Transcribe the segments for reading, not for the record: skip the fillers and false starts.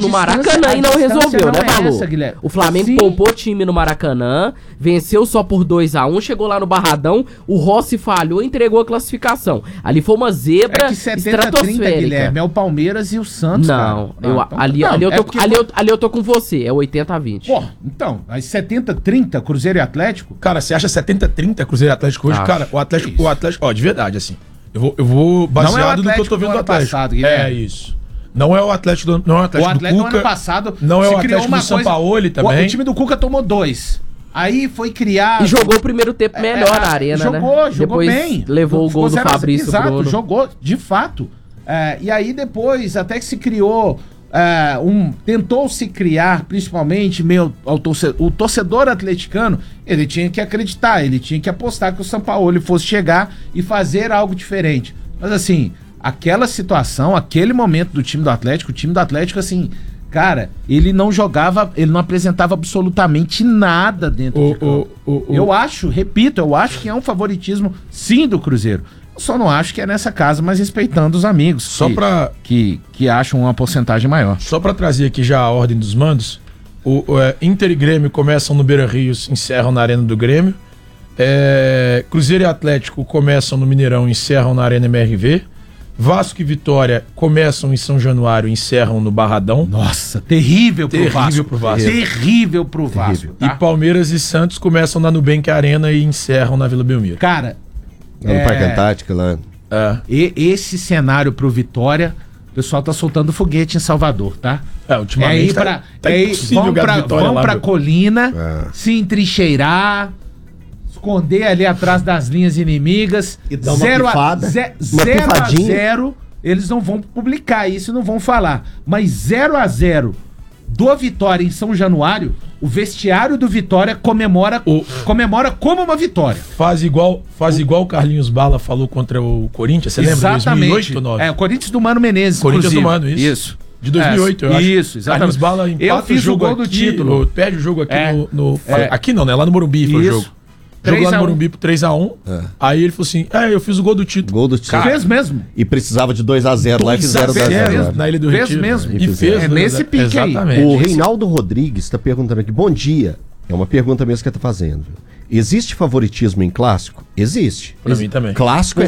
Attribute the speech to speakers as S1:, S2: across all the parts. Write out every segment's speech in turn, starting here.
S1: no Maracanã e não resolveu, né, Malu? O Flamengo poupou o time no Maracanã, venceu só por 2-1, chegou lá no Barradão, o Rossi falhou e entregou a classificação. Ali foi uma zebra estratosférica.
S2: Guilherme, é o Palmeiras e o Santos,
S1: não, ali eu tô com você, é 80-20.
S2: Pô, então, as 70-30, Cruzeiro e Atlético?
S3: Cara, você acha 70-30 Cruzeiro e Atlético hoje? Cara, o Atlético, ó, de verdade, assim, eu vou baseado no que eu tô vendo do Atlético. Isso. Não é o Atlético, não é o Atlético do Cuca.
S2: Ano passado
S3: não é o Atlético do Sampaoli também.
S2: O time do Cuca tomou 2. Aí foi criado...
S1: E jogou o primeiro tempo melhor na arena,
S2: jogou
S1: Depois
S2: bem.
S1: Levou o gol do Fabrício Bruno.
S2: Jogou, de fato. E aí depois até que se criou... tentou se criar, principalmente o torcedor atleticano, ele tinha que acreditar, ele tinha que apostar que o Sampaoli fosse chegar e fazer algo diferente. Mas assim, aquela situação, aquele momento do time do Atlético, o time do Atlético, assim, cara, ele não jogava, ele não apresentava absolutamente nada dentro de campo. Eu acho que é um favoritismo, sim, do Cruzeiro. Eu só não acho que é nessa casa, mas respeitando os amigos que acham uma porcentagem maior.
S3: Só para trazer aqui já a ordem dos mandos, Inter e Grêmio começam no Beira-Rio, encerram na Arena do Grêmio. Cruzeiro e Atlético começam no Mineirão, encerram na Arena MRV. Vasco e Vitória começam em São Januário e encerram no Barradão.
S2: Nossa, terrível pro Vasco. Terrível pro Vasco.
S3: Tá? E Palmeiras e Santos começam na Nubank Arena e encerram na Vila Belmiro.
S2: Cara,
S4: no Parque Antártica lá.
S2: Esse cenário pro Vitória, o pessoal tá soltando foguete em Salvador, tá?
S3: Ultimamente tá
S2: impossível vão pra colina, se entrincheirar, esconder ali atrás das linhas inimigas.
S4: E dar uma pifada.
S2: 0-0, eles não vão publicar isso, não vão falar. Mas 0-0 do Vitória em São Januário, o vestiário do Vitória comemora como uma vitória.
S3: Faz igual o Carlinhos Bala falou contra o Corinthians, você lembra?
S2: Exatamente.
S3: 2008 ou 2009?
S2: O Corinthians do Mano Menezes,
S3: Corinthians
S2: inclusive.
S3: do Mano, isso. De 2008, eu acho.
S2: Isso, exatamente.
S3: Carlinhos Bala empata
S2: eu fiz o gol do título.
S3: Perde o jogo aqui aqui não, né? Lá no Morumbi foi o jogo. Jogou lá no Morumbi por 3-1. Aí ele falou assim: eu fiz o gol do título.
S4: Cara,
S2: fez mesmo.
S4: E precisava de 2-0 lá e fizeram 2-0.
S3: Na Ilha do
S2: Retiro.
S3: Fez mesmo.
S2: E fez nesse pique aí.
S4: O Reinaldo Rodrigues está perguntando aqui: bom dia. É uma pergunta mesmo que ele está fazendo. Existe favoritismo em clássico? Existe.
S3: Pra mim também.
S4: Clássico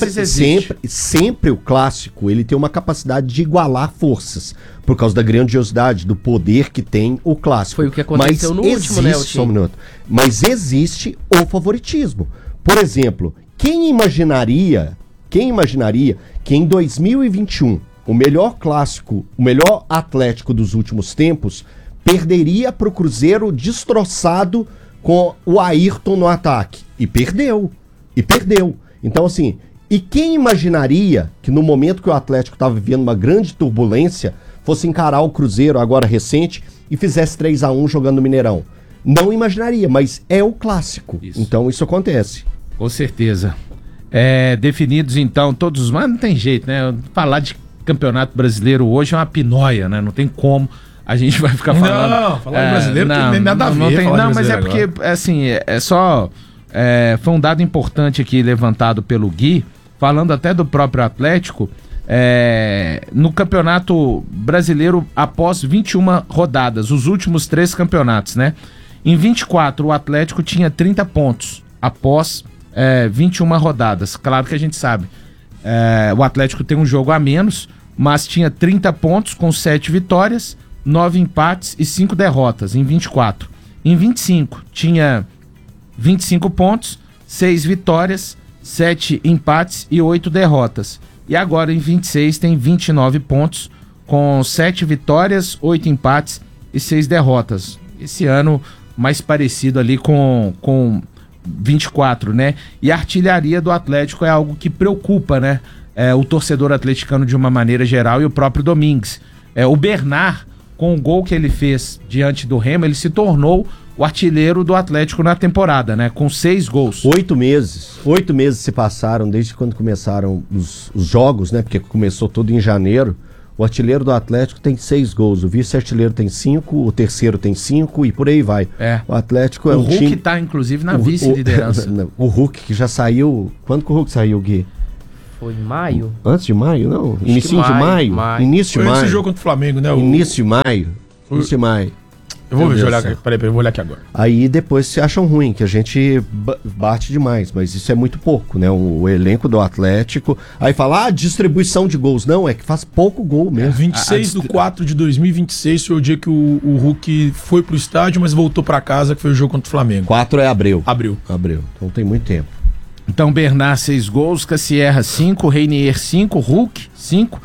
S4: sempre o clássico, ele tem uma capacidade de igualar forças, por causa da grandiosidade, do poder que tem o clássico.
S1: Foi o que aconteceu no último, né?
S4: Só um minuto. Mas existe o favoritismo. Por exemplo, quem imaginaria que em 2021 o melhor clássico, o melhor Atlético dos últimos tempos, perderia para o Cruzeiro destroçado com o Ayrton no ataque? E perdeu. Então, assim, e quem imaginaria que no momento que o Atlético estava vivendo uma grande turbulência, fosse encarar o Cruzeiro, agora recente, e fizesse 3-1 jogando no Mineirão? Não imaginaria, mas é o clássico. Então isso acontece.
S2: Com certeza. Definidos então todos os... Mas não tem jeito, né? Falar de campeonato brasileiro hoje é uma pinóia, né? Não tem como a gente vai ficar falando...
S3: Não, falar de brasileiro não tem nada a ver.
S2: Não, mas é porque, assim, foi um dado importante aqui levantado pelo Gui, falando até do próprio Atlético, no campeonato brasileiro após 21 rodadas, os últimos 3 campeonatos, né? Em 24, o Atlético tinha 30 pontos após 21 rodadas. Claro que a gente sabe, o Atlético tem um jogo a menos, mas tinha 30 pontos com 7 vitórias, 9 empates e 5 derrotas em 24. Em 25, tinha 25 pontos, 6 vitórias, 7 empates e 8 derrotas. E agora em 26 tem 29 pontos, com 7 vitórias, 8 empates e 6 derrotas. Esse ano mais parecido ali com 24, né? E a artilharia do Atlético é algo que preocupa, né? O torcedor atleticano de uma maneira geral e o próprio Domingues. O Bernard, com o gol que ele fez diante do Remo, ele se tornou o artilheiro do Atlético na temporada, né? Com 6 gols.
S4: 8 meses se passaram desde quando começaram os jogos, né? Porque começou tudo em janeiro. O artilheiro do Atlético tem 6 gols, o vice-artilheiro tem 5, o terceiro tem 5 e por aí vai. O Atlético é um time...
S2: O Hulk tá, inclusive, na vice-liderança.
S4: O Hulk que já saiu... Quando que o Hulk saiu, Gui?
S1: Foi em maio?
S4: Antes de maio, não? Início de maio? Início de maio.
S3: Foi esse jogo contra o Flamengo, né?
S4: Início de maio. Início de maio.
S3: Eu vou olhar aqui. Peraí, eu vou olhar aqui agora.
S4: Aí depois se acham ruim, que a gente bate demais, mas isso é muito pouco, né? O elenco do Atlético. Aí fala, distribuição de gols. Não, é que faz pouco gol mesmo.
S3: 26/4/2026 foi o dia que o Hulk foi pro estádio, mas voltou pra casa, que foi o jogo contra o Flamengo.
S4: 4 é abril.
S3: Abril.
S4: Então tem muito tempo.
S2: Então, Bernard, 6 gols, Cassierra, 5, Reinier, 5, Hulk, 5,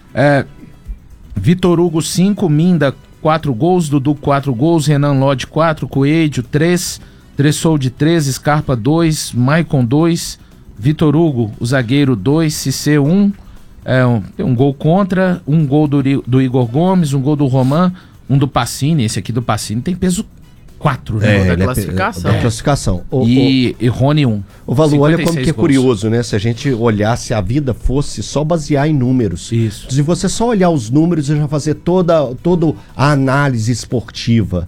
S2: Vitor Hugo, 5, Minda, 4 gols, Dudu, 4 gols, Renan Lodge, 4, Coelho, 3, Tressolde, 3, Scarpa, 2, Maicon, 2, Vitor Hugo, o zagueiro, 2, Cissé, 1, um gol contra, um gol do Igor Gomes, um gol do Roman, um do Pacini. Esse aqui do Pacini tem peso 4, né?
S1: Da classificação.
S4: Da classificação.
S2: E Rony 1.
S4: O Valor, olha como que é
S2: gols.
S4: curioso, né? Se a gente olhasse a vida fosse só basear em números.
S2: Isso.
S4: Se você só olhar os números e já fazer toda a análise esportiva.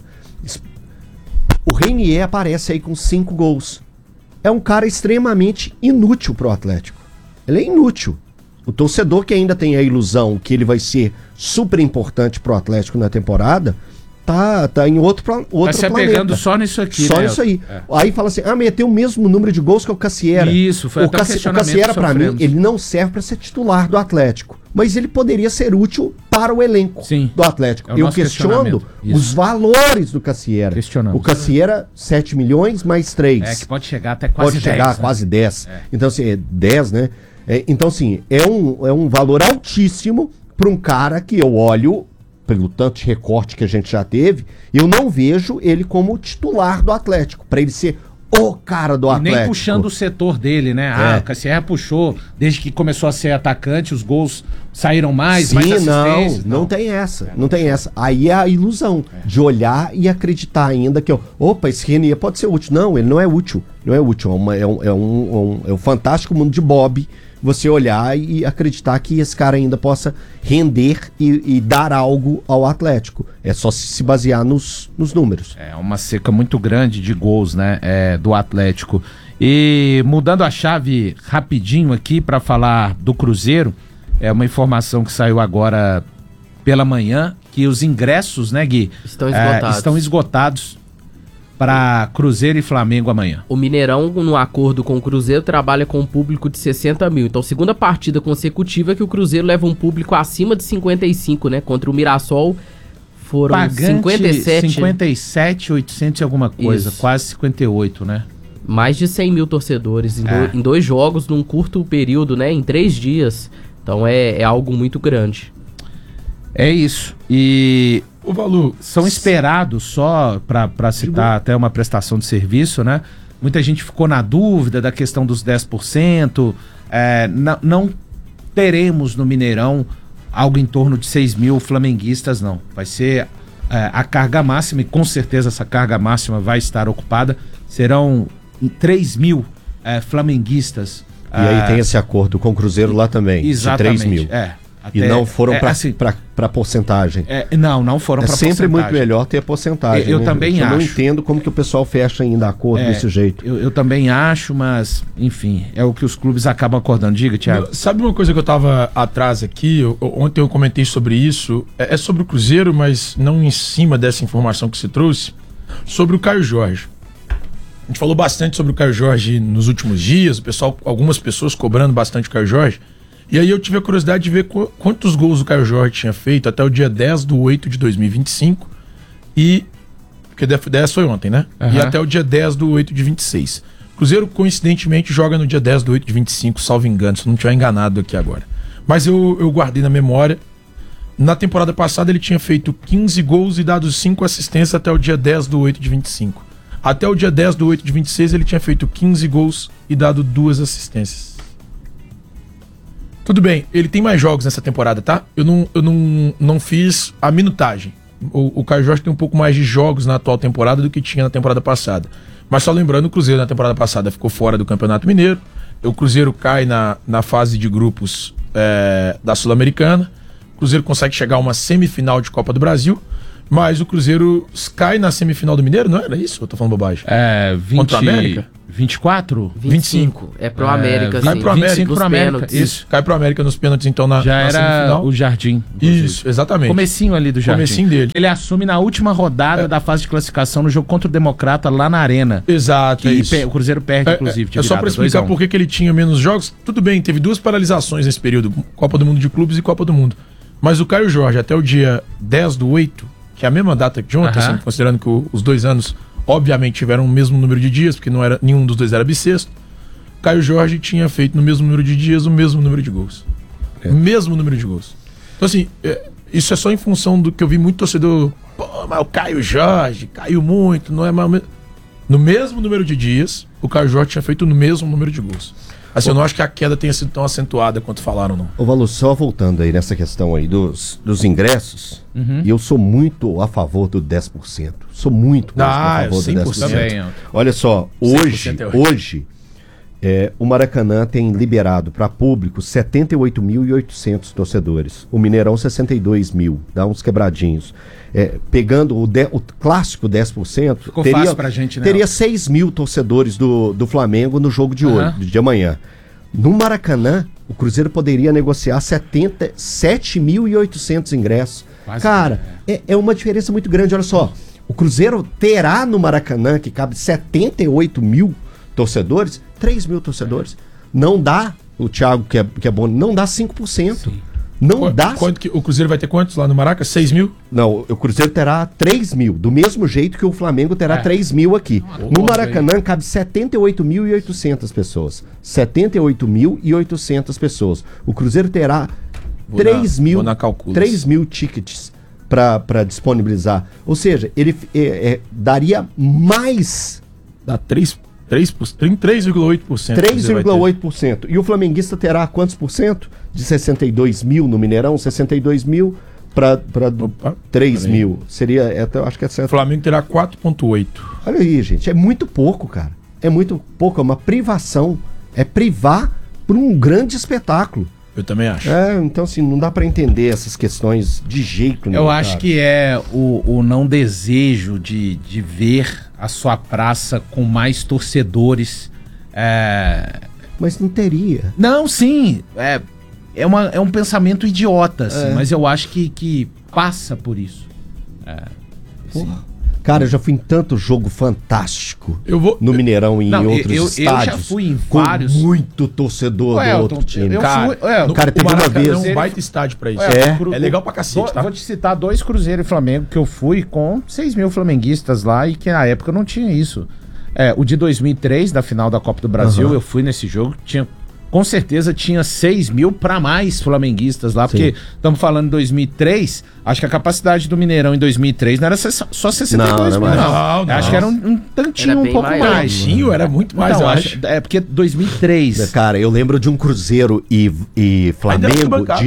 S4: O Reinier aparece aí com 5 gols. É um cara extremamente inútil pro Atlético. Ele é inútil. O torcedor que ainda tem a ilusão que ele vai ser super importante pro Atlético na temporada, tá em outro planeta.
S2: Vai se apegando só nisso aqui,
S4: só
S2: né?
S4: Isso aí. Aí fala assim, mas tem o mesmo número de gols que o Cassiera.
S2: Isso, foi até
S4: o Cassiera, pra mim, ele não serve pra ser titular do Atlético. Mas ele poderia ser útil para o elenco do Atlético. Eu questiono os valores do Cassiera. O Cassiera, 7 milhões mais 3.
S2: Que pode chegar até quase 10.
S4: Pode chegar a quase 10. Então, assim, 10, né? Então, assim, é um valor altíssimo para um cara que eu olho, pelo tanto de recorte que a gente já teve, eu não vejo ele como titular do Atlético, para ele ser o cara do Atlético.
S2: Nem puxando o setor dele, né? O Cassiera puxou, desde que começou a ser atacante, os gols saíram mais, mais assistências.
S4: Não tem essa, não tem essa. Aí é a ilusão de olhar e acreditar ainda que, esse Reinier pode ser útil. Não, ele não é útil. Não é útil, é um fantástico mundo de Bob, você olhar e acreditar que esse cara ainda possa render e dar algo ao Atlético. É só se basear nos números.
S2: É uma seca muito grande de gols, né, do Atlético. E mudando a chave rapidinho aqui para falar do Cruzeiro, é uma informação que saiu agora pela manhã, que os ingressos, né, Gui? Estão esgotados para Cruzeiro e Flamengo amanhã.
S1: O Mineirão, no acordo com o Cruzeiro, trabalha com um público de 60 mil. Então, segunda partida consecutiva que o Cruzeiro leva um público acima de 55, né? Contra o Mirassol foram
S2: Pagante, 57,800 e alguma coisa. Isso. Quase 58, né?
S1: Mais de 100 mil torcedores em 2 jogos, num curto período, né? Em 3 dias. Então, é algo muito grande.
S2: É isso. E
S3: o valor
S2: são esperados, só para citar até uma prestação de serviço, né? Muita gente ficou na dúvida da questão dos 10%. Não teremos no Mineirão algo em torno de 6 mil flamenguistas, não. Vai ser a carga máxima, e com certeza essa carga máxima vai estar ocupada. Serão 3 mil flamenguistas.
S4: E aí tem esse acordo com o Cruzeiro lá também,
S2: exatamente,
S4: de 3 mil. E não foram para porcentagem.
S2: Não foram para porcentagem.
S4: É sempre muito melhor ter porcentagem.
S2: Eu também acho.
S4: Eu não entendo como que o pessoal fecha ainda acordo desse jeito.
S2: Eu também acho, mas, enfim, é o que os clubes acabam acordando. Diga, Thiago.
S3: Sabe uma coisa que eu tava atrás aqui? Ontem eu comentei sobre isso. É sobre o Cruzeiro, mas não em cima dessa informação que você trouxe. Sobre o Caio Jorge. A gente falou bastante sobre o Caio Jorge nos últimos dias. Algumas pessoas cobrando bastante o Caio Jorge. E aí eu tive a curiosidade de ver quantos gols o Caio Jorge tinha feito até o dia 10/8/2025 porque 10 foi ontem, né? E até o dia 10/8/26. Cruzeiro, coincidentemente, joga no dia 10/8/25, salvo engano, se eu não estiver enganado aqui agora. Mas eu guardei na memória. Na temporada passada ele tinha feito 15 gols e dado 5 assistências até o dia 10/8/25. Até o dia 10/8/26 ele tinha feito 15 gols e dado 2 assistências. Tudo bem, ele tem mais jogos nessa temporada, tá? Eu não fiz a minutagem. O Caio Jorge tem um pouco mais de jogos na atual temporada do que tinha na temporada passada. Mas só lembrando, o Cruzeiro na temporada passada ficou fora do Campeonato Mineiro. O Cruzeiro cai na fase de grupos da Sul-Americana. O Cruzeiro consegue chegar a uma semifinal de Copa do Brasil. Mas o Cruzeiro cai na semifinal do Mineiro, não era isso? Eu tô falando bobagem.
S2: Contra
S3: o América?
S2: 24?
S1: 25. É pro América,
S3: cai pro América.
S2: 25 pro América.
S1: Pênaltis.
S3: Isso, cai pro América nos pênaltis, então
S2: Já era
S3: semifinal.
S2: o Jardim. Inclusive.
S3: Isso, exatamente.
S2: Comecinho ali do Jardim.
S3: Comecinho dele.
S2: Ele assume na última rodada da fase de classificação no jogo contra o Democrata lá na Arena.
S3: Exato,
S2: E
S3: isso.
S2: o Cruzeiro perde, inclusive.
S3: É só pra explicar por que ele tinha menos jogos. Tudo bem, teve 2 paralisações nesse período. Copa do Mundo de Clubes e Copa do Mundo. Mas o Caio Jorge, até o dia 10/8, que é a mesma data de ontem, assim, considerando que os 2 anos, obviamente, tiveram o mesmo número de dias, porque não era, nenhum dos 2 era bissexto. Caio Jorge tinha feito no mesmo número de dias o mesmo número de gols. Mesmo número de gols. Então, assim, isso é só em função do que eu vi muito torcedor. Pô, mas o Caio Jorge caiu muito, não é mais. No mesmo número de dias, o Caio Jorge tinha feito no mesmo número de gols. Assim, eu não acho que a queda tenha sido tão acentuada quanto falaram, não.
S4: Ô, Valu, só voltando aí nessa questão aí dos ingressos, e eu sou muito a favor do 10%. Sou muito a favor do 10%.
S2: Também.
S4: Olha só, hoje o Maracanã tem liberado para público 78.800 torcedores. O Mineirão 62 mil, dá uns quebradinhos. Pegando o clássico 10%,
S2: ficou fácil pra gente, né?
S4: Teria 6 mil torcedores do Flamengo no jogo de hoje, de amanhã. No Maracanã, o Cruzeiro poderia negociar 7.800 ingressos. Cara, é uma diferença muito grande. Olha só, o Cruzeiro terá no Maracanã, que cabe 78 mil torcedores, 3 mil torcedores. Não dá, o Thiago, que é bom, não dá 5%. Sim. Não dá.
S3: Quanto que o Cruzeiro vai ter quantos lá no Maraca? 6 mil?
S4: Não, o Cruzeiro terá 3 mil, do mesmo jeito que o Flamengo terá 3 mil aqui. No Maracanã cabe 78.800 pessoas. 78.800 pessoas. O Cruzeiro terá 3 mil tickets para disponibilizar. Ou seja, ele daria mais.
S3: Dá 3,8%.
S4: 3,8%. E o flamenguista terá quantos por cento? De 62 mil no Mineirão, 62 mil para 3 mil. Seria, eu acho que é certo.
S3: O Flamengo terá 4,8%.
S4: Olha aí, gente, é muito pouco, cara. É muito pouco, é uma privação. É privar por um grande espetáculo.
S3: Eu também acho.
S4: Então assim, não dá para entender essas questões de jeito nenhum.
S2: Eu acho que é o não desejo de ver a sua praça com mais torcedores.
S4: Mas não teria.
S2: Não, sim. É um pensamento idiota, assim, mas eu acho que passa por isso.
S4: Cara, eu já fui em tanto jogo fantástico no Mineirão e em outros estádios.
S2: Eu já fui em vários.
S4: Com muito torcedor do outro time.
S3: Cara, teve uma vez. É um baita estádio pra isso.
S4: É
S3: legal pra cacete, tá?
S2: Vou te citar 2 Cruzeiro e Flamengo que eu fui com 6 mil flamenguistas lá e que na época não tinha isso. O de 2003, da final da Copa do Brasil, eu fui nesse jogo, com certeza tinha 6 mil para mais flamenguistas lá, porque estamos falando em 2003, acho que a capacidade do Mineirão em 2003 não era só 62 mil, não. Acho que era um tantinho, um pouco mais.
S3: Era muito mais, eu acho.
S2: Porque 2003...
S4: Cara, eu lembro de um Cruzeiro e Flamengo de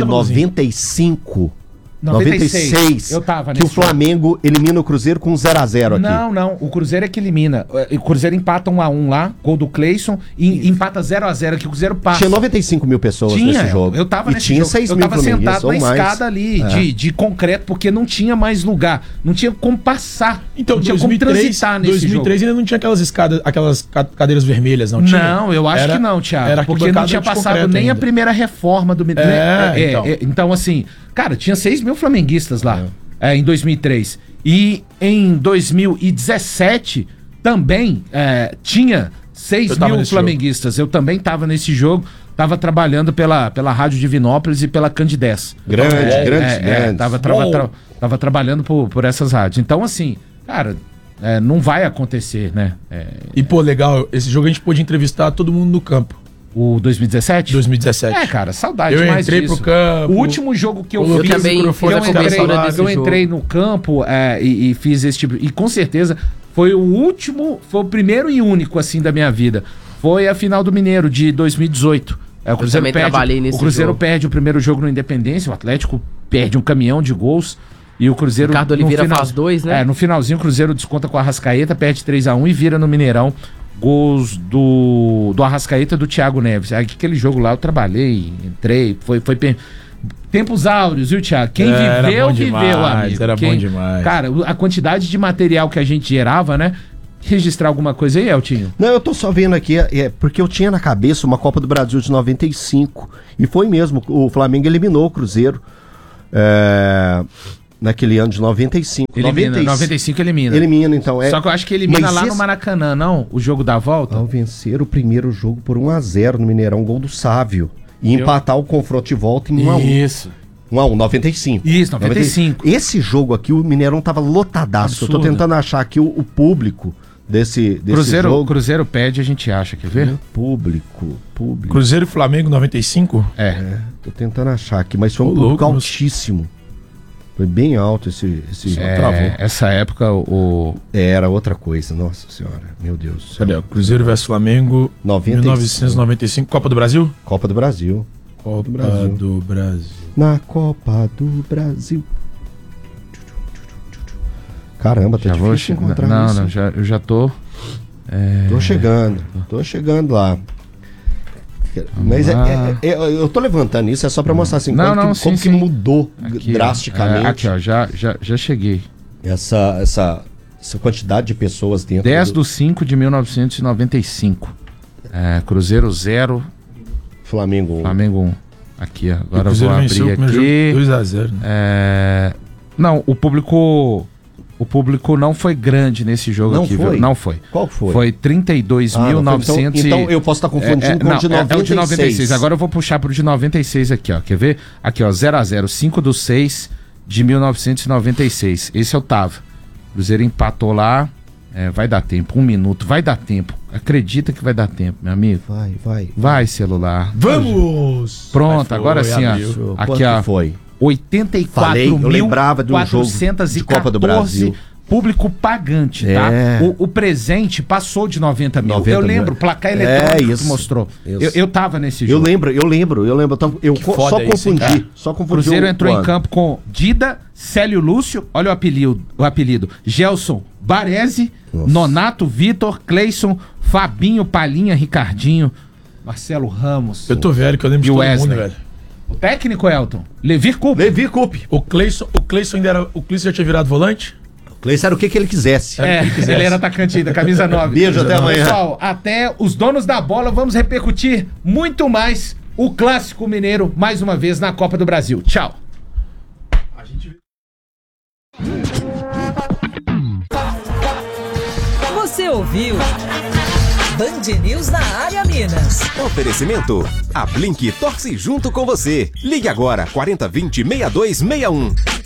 S4: 96,
S2: eu tava
S4: que o Flamengo elimina o Cruzeiro com 0x0 aqui.
S2: Não, o Cruzeiro é que elimina. O Cruzeiro empata 1x1 lá, gol do Cleison, e empata 0x0 aqui, o Cruzeiro passa.
S4: Tinha 95 mil pessoas nesse jogo.
S2: Eu tava nesse
S4: tinha
S2: jogo.
S4: 6
S2: eu
S4: mil
S2: tava sentado na escada ali,
S4: de
S2: concreto, porque não tinha mais lugar, não tinha como passar.
S3: Então,
S2: não tinha
S3: 2003,
S2: como transitar nesse
S3: 2003
S2: jogo.
S3: ainda não tinha aquelas escadas, aquelas cadeiras vermelhas, não tinha?
S2: Não, eu acho que não, Thiago, porque não tinha passado nem a primeira reforma do Mineirão. Então, assim... Cara, tinha 6 mil flamenguistas lá em 2003. E em 2017 também tinha 6 mil flamenguistas. Eu também estava nesse jogo. Estava trabalhando pela Rádio Divinópolis e pela Candidez.
S4: Grande.
S2: Tava trabalhando por essas rádios. Então, assim, cara, não vai acontecer, né?
S3: E, pô, legal. Esse jogo a gente pôde entrevistar todo mundo no campo.
S2: O 2017?
S3: 2017.
S2: Cara, saudade
S3: eu
S2: demais
S3: entrei
S2: disso.
S3: pro campo.
S2: O último jogo que eu fiz...
S1: Eu
S2: entrei no campo e fiz esse tipo... E com certeza foi o primeiro e único, assim, da minha vida. Foi a final do Mineiro, de 2018. O Cruzeiro perde o primeiro jogo no Independência, o Atlético perde um caminhão de gols. E o Cruzeiro...
S1: Ricardo Oliveira faz 2, né?
S2: No finalzinho, o Cruzeiro desconta com a Arrascaeta, perde 3x1 e vira no Mineirão. Gols do Arrascaeta e do Thiago Neves. Aquele jogo lá eu trabalhei, entrei, foi Tempos áureos, viu, Thiago? Quem viveu, amigo.
S3: Era bom demais.
S2: Cara, a quantidade de material que a gente gerava, né? Registrar alguma coisa aí, Eltinho?
S4: Não, eu tô só vendo aqui, porque eu tinha na cabeça uma Copa do Brasil de 95. E foi mesmo, o Flamengo eliminou o Cruzeiro naquele ano de 95.
S2: 95 elimina.
S4: Elimina, então.
S2: Só que eu acho que elimina lá no Maracanã, não? O jogo da volta?
S4: Ao vencer o primeiro jogo por 1-0 no Mineirão, gol do Sávio. E empatar o confronto de volta em 1-1.
S2: Isso.
S4: 1-1, 95.
S2: Isso, 95.
S4: Esse jogo aqui, o Mineirão tava lotadaço.
S2: Absurdo.
S4: Eu tô tentando achar aqui o público desse jogo.
S2: Cruzeiro pede, a gente acha, quer ver?
S4: Público.
S3: Cruzeiro e Flamengo 95?
S4: Tô tentando achar aqui, mas foi um público altíssimo. Foi bem alto esse
S2: travou. Essa época
S4: era outra coisa, nossa senhora, meu Deus.
S3: Cadê? Cruzeiro vs Flamengo 1995, Copa do Brasil?
S4: Copa do Brasil.
S3: Copa do Brasil.
S4: Na Copa do Brasil. Caramba, tá difícil encontrar isso.
S2: Não, eu já tô...
S4: Tô chegando lá. Mas eu tô levantando isso, é só pra mostrar assim, como que mudou aqui, drasticamente.
S2: Aqui, ó, já cheguei.
S4: Essa quantidade de pessoas dentro
S2: 10/5/1995. Cruzeiro 0.
S4: Flamengo
S2: 1. Aqui, ó. Agora eu vou abrir aqui.
S3: 2-0.
S2: Não, o público não foi grande nesse jogo aqui, viu? Não foi.
S4: Qual foi?
S2: Foi 32.900.
S4: Então eu posso estar confundindo com o de 96.
S2: É o de 96. Agora eu vou puxar pro de 96 aqui, ó. Quer ver? Aqui, ó, 0-0, 5/6 de 1996. Esse eu tava. O Cruzeiro empatou lá. Vai dar tempo, 1 minuto, vai dar tempo. Acredita que vai dar tempo, meu amigo. Vai, celular.
S3: Vamos!
S2: Pronto, agora sim, ó. Aqui, ó.
S4: Foi?
S2: 84.414
S4: de Copa do Brasil.
S2: Público pagante, tá? O presente passou de 90 mil. Eu lembro, placar eletrônico que mostrou. Eu tava nesse jogo.
S4: Eu lembro. Eu só confundi.
S2: Cruzeiro entrou em campo com Dida, Célio Lúcio, olha o apelido. Gelson Baresi, Nonato, Vitor, Cleison, Fabinho, Palinha, Ricardinho, Marcelo Ramos.
S3: Eu tô velho, que eu lembro de todo mundo, velho.
S2: O técnico, Elton? Levir Coupe.
S3: O Cleison ainda era... O Cleison já tinha virado volante?
S4: O Cleison era o que ele quisesse.
S2: Ele era atacante da camisa 9.
S4: Beijo, até amanhã.
S2: Pessoal, até os donos da bola, vamos repercutir muito mais o Clássico Mineiro, mais uma vez, na Copa do Brasil. Tchau.
S5: Você ouviu Band News na área Minas.
S6: Oferecimento. A Blink torce junto com você. Ligue agora 4020-6261.